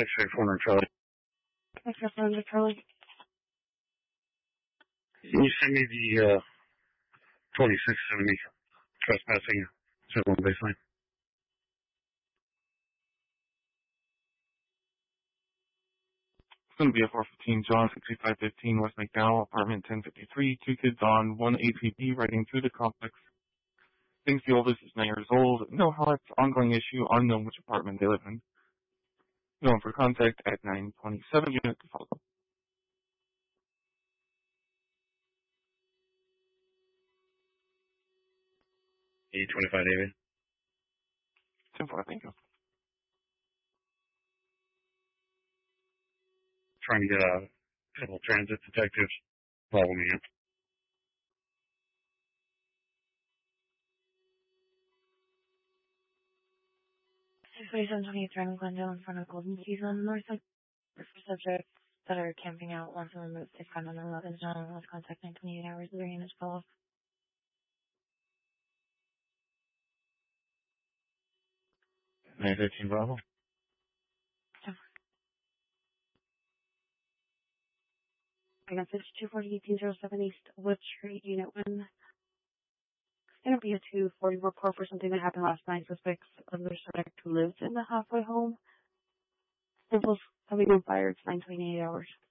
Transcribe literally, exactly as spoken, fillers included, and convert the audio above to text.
X-ray four hundred Charlie. X-ray four hundred Charlie. Can you send me the uh, twenty-six seventy trespassing civil baseline? It's going to be a four fifteen John sixty-five fifteen West McDowell, apartment ten fifty-three. Two kids on one A P B riding through the complex. Thinks the oldest is nine years old. No health, ongoing issue, unknown which apartment they live in. Known for contact at nine twenty-seven unit to follow. eight twenty-five David. ten four, thank you. Trying to get a couple transit detectives follow me in. twenty-seven twenty-eight driving Glendale in front of Golden Keys on the north side. For subjects that are camping out once on Route six on eleven is not on lost contact nine twenty-eight hours. Their units follow. nine fifteen Bravo. I got fifty-two forty eighteen oh seven East Wood Street, Unit one. It's going to be a two forty report for something that happened last night. Suspects of the subject who lives in the halfway home. Samples coming on fire. It's nine twenty-eight hours.